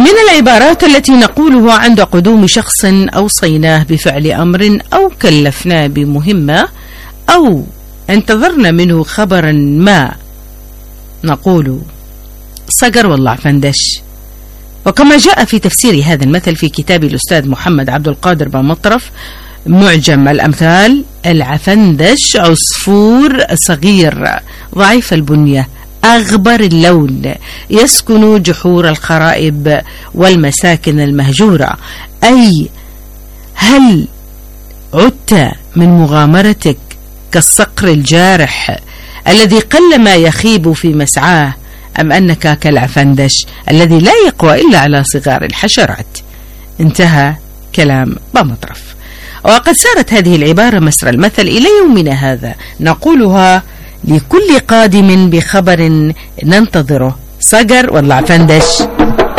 من العبارات التي نقولها عند قدوم شخص أوصيناه بفعل أمر أو كلفناه بمهمة أو انتظرنا منه خبرا ما، نقول صقر والله عفندش. وكما جاء في تفسير هذا المثل في كتاب الأستاذ محمد عبد القادر بن مطرف معجم الأمثال: العفندش عصفور صغير ضعيف البنية أغبر اللون يسكن جحور الخرائب والمساكن المهجورة. أي هل عدت من مغامرتك كالصقر الجارح الذي قلما يخيب في مسعاه، أم أنك كالعفندش الذي لا يقوى إلا على صغار الحشرات؟ انتهى كلام بمطرف. وقد سارت هذه العبارة مسر المثل إلى يومنا هذا، نقولها لكل قادم بخبر ننتظره: صقر والله عفندش.